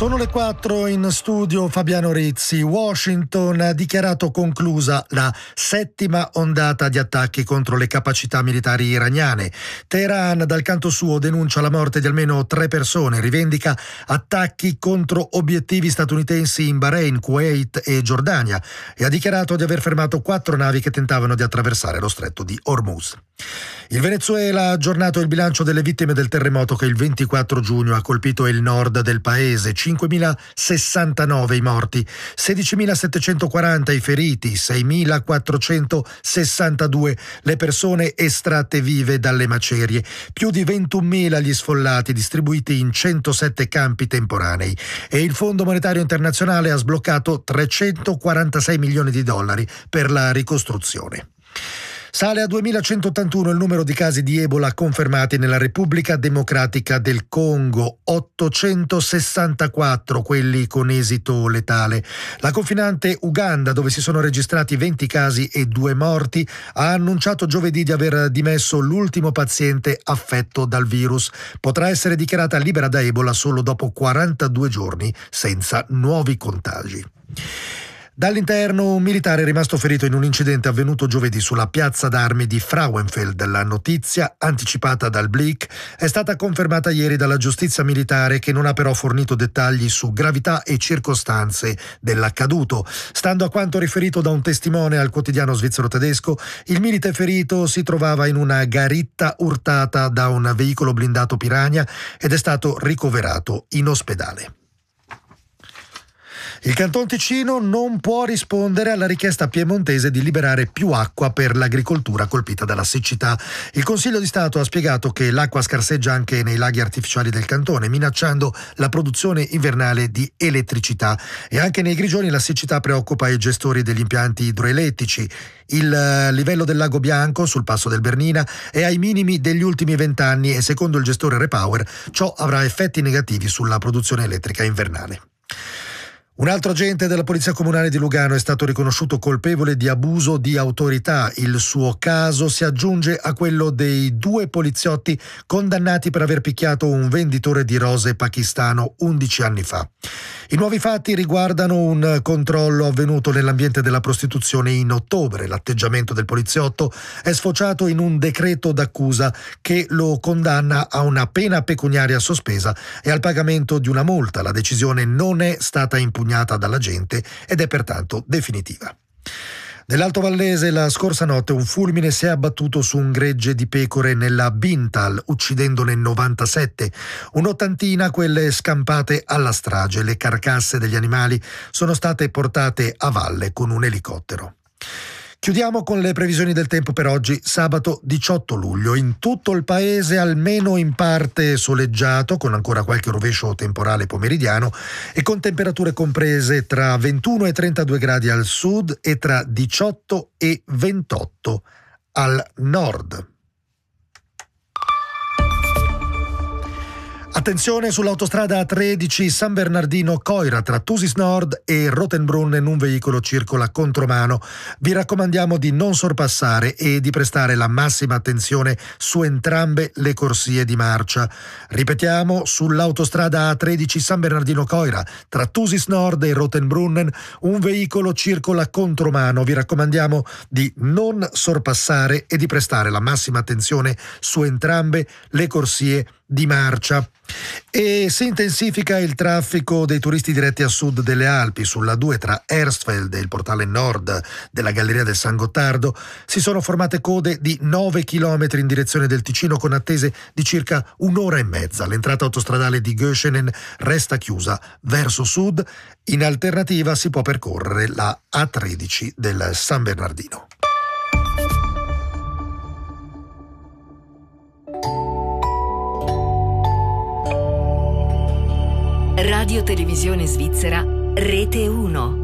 Sono le 4 in studio Fabiano Rizzi. Washington ha dichiarato conclusa la 7ª ondata di attacchi contro le capacità militari iraniane. Teheran, dal canto suo, denuncia la morte di almeno 3 persone, rivendica attacchi contro obiettivi statunitensi in Bahrain, Kuwait e Giordania e ha dichiarato di aver fermato 4 navi che tentavano di attraversare lo stretto di Hormuz. Il Venezuela ha aggiornato il bilancio delle vittime del terremoto che il 24 giugno ha colpito il nord del paese. 5.069 i morti, 16.740 i feriti, 6.462 le persone estratte vive dalle macerie, più di 21.000 gli sfollati distribuiti in 107 campi temporanei e il Fondo Monetario Internazionale ha sbloccato 346 milioni di dollari per la ricostruzione. Sale a 2.181 il numero di casi di Ebola confermati nella Repubblica Democratica del Congo, 864 quelli con esito letale. La confinante Uganda, dove si sono registrati 20 casi e 2 morti, ha annunciato giovedì di aver dimesso l'ultimo paziente affetto dal virus. Potrà essere dichiarata libera da Ebola solo dopo 42 giorni senza nuovi contagi. Dall'interno, un militare è rimasto ferito in un incidente avvenuto giovedì sulla piazza d'armi di Frauenfeld. La notizia, anticipata dal Blick, è stata confermata ieri dalla giustizia militare, che non ha però fornito dettagli su gravità e circostanze dell'accaduto. Stando a quanto riferito da un testimone al quotidiano svizzero tedesco, il milite ferito si trovava in una garitta urtata da un veicolo blindato Piranha ed è stato ricoverato in ospedale. Il Canton Ticino non può rispondere alla richiesta piemontese di liberare più acqua per l'agricoltura colpita dalla siccità. Il Consiglio di Stato ha spiegato che l'acqua scarseggia anche nei laghi artificiali del cantone, minacciando la produzione invernale di elettricità. E anche nei Grigioni la siccità preoccupa i gestori degli impianti idroelettrici. Il livello del lago Bianco sul passo del Bernina è ai minimi degli ultimi 20 anni e secondo il gestore Repower ciò avrà effetti negativi sulla produzione elettrica invernale. Un altro agente della Polizia Comunale di Lugano è stato riconosciuto colpevole di abuso di autorità. Il suo caso si aggiunge a quello dei 2 poliziotti condannati per aver picchiato un venditore di rose pakistano 11 anni fa. I nuovi fatti riguardano un controllo avvenuto nell'ambiente della prostituzione in ottobre. L'atteggiamento del poliziotto è sfociato in un decreto d'accusa che lo condanna a una pena pecuniaria sospesa e al pagamento di una multa. La decisione non è stata impugnata dall'agente ed è pertanto definitiva. Nell'Alto Vallese la scorsa notte un fulmine si è abbattuto su un gregge di pecore nella Bintal, uccidendone 97, un'ottantina quelle scampate alla strage. Le carcasse degli animali sono state portate a valle con un elicottero. Chiudiamo con le previsioni del tempo per oggi, sabato 18 luglio. In tutto il paese almeno in parte soleggiato, con ancora qualche rovescio temporale pomeridiano e con temperature comprese tra 21 e 32 gradi al sud e tra 18 e 28 al nord. Attenzione sull'autostrada A13 San Bernardino-Coira tra Thusis Nord e Rotenbrunnen, un veicolo circola contromano. Vi raccomandiamo di non sorpassare e di prestare la massima attenzione su entrambe le corsie di marcia. Ripetiamo, sull'autostrada A13 San Bernardino-Coira tra Thusis Nord e Rotenbrunnen, un veicolo circola contromano. Vi raccomandiamo di non sorpassare e di prestare la massima attenzione su entrambe le corsie di marcia. E si intensifica il traffico dei turisti diretti a sud delle Alpi. Sulla 2 tra Erstfeld e il portale nord della Galleria del San Gottardo si sono formate code di 9 chilometri in direzione del Ticino con attese di circa un'ora e mezza. L'entrata autostradale di Göschenen resta chiusa verso sud. In alternativa si può percorrere la A13 del San Bernardino. Radio Televisione Svizzera, Rete 1.